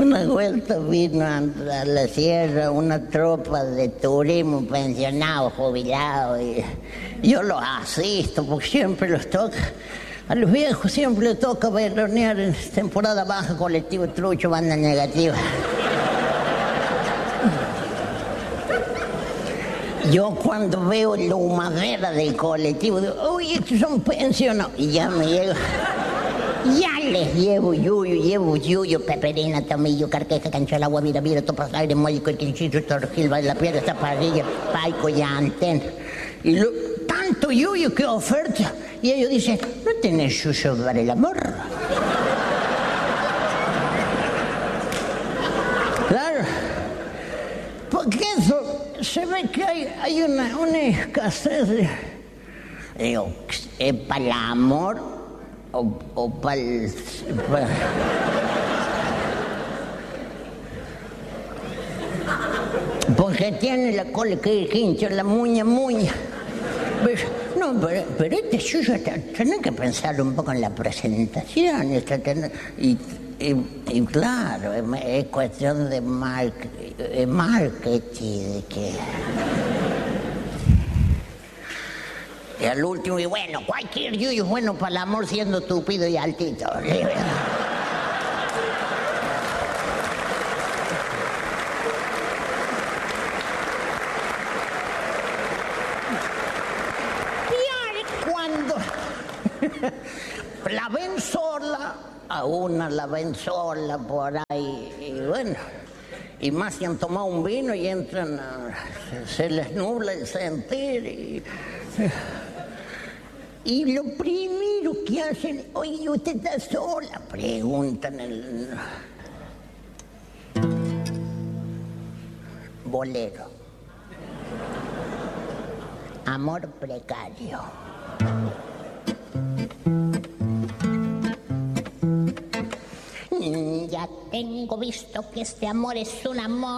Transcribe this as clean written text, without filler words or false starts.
Una vuelta vino a la sierra una tropa de turismo, pensionados, jubilados, y yo los asisto porque siempre los toca. A los viejos siempre les toca velonear en temporada baja, colectivo trucho, banda negativa. Yo cuando veo la humadera del colectivo digo, uy, estos son pensionados. Y ya me llego. Ya les llevo yuyo, peperina, tomillo, carqueja, canchola, agua, vira, topas, aire, mólico, quinchito, torquil, la piedra, zaparrilla, paico y antena. Y tanto yuyo que oferta. Y ellos dicen, ¿no tenés yuyo para el amor? Claro. Porque eso, se ve que hay una escasez de... Digo, ¿es para el amor? O para el... Porque tiene la cola que hincha, la muña. No, pero este suyo tiene que pensar un poco en la presentación. Y claro, es cuestión de marketing, de que... Y al último, y bueno, cualquier yuyo es bueno para el amor siendo tupido y altito. Y cuando la ven sola, a una la ven sola por ahí, y bueno, y más si han tomado un vino y entran se les nubla el sentir y lo primero que hacen, oye, ¿usted está sola? Preguntan el bolero. Amor precario. Ya tengo visto que este amor es un amor